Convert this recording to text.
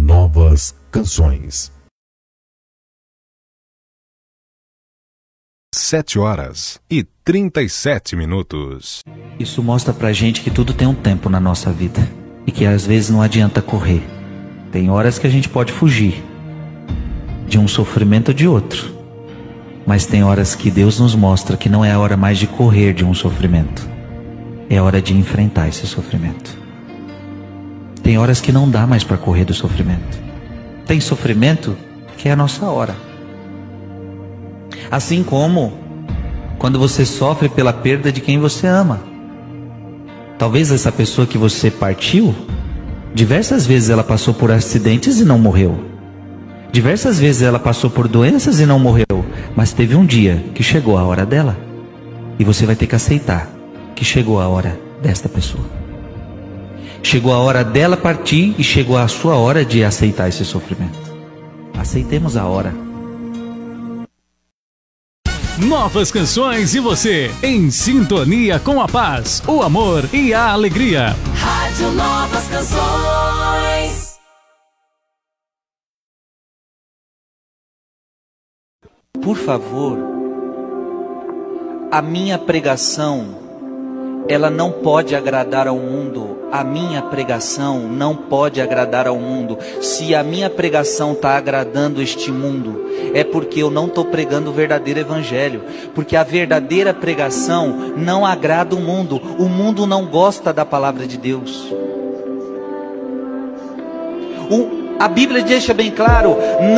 Novas Canções. 7h37. Isso mostra pra gente que tudo tem um tempo na nossa vida e que às vezes não adianta correr. Tem horas que a gente pode fugir de um sofrimento ou de outro, mas tem horas que Deus nos mostra que não é a hora mais de correr de um sofrimento, é a hora de enfrentar esse sofrimento. Tem horas que não dá mais para correr do sofrimento. Tem sofrimento que é a nossa hora. Assim como quando você sofre pela perda de quem você ama. Talvez essa pessoa que você partiu, diversas vezes ela passou por acidentes e não morreu. Diversas vezes ela passou por doenças e não morreu. Mas teve um dia que chegou a hora dela. E você vai ter que aceitar que chegou a hora desta pessoa. Chegou a hora dela partir e chegou a sua hora de aceitar esse sofrimento. Aceitemos a hora. Novas canções e você em sintonia com a paz, o amor e a alegria. Rádio Novas Canções. Por favor, a minha pregação, ela não pode agradar ao mundo. A minha pregação não pode agradar ao mundo. Se a minha pregação está agradando este mundo, é porque eu não estou pregando o verdadeiro evangelho. Porque a verdadeira pregação não agrada o mundo. O mundo não gosta da palavra de Deus. A Bíblia deixa bem claro,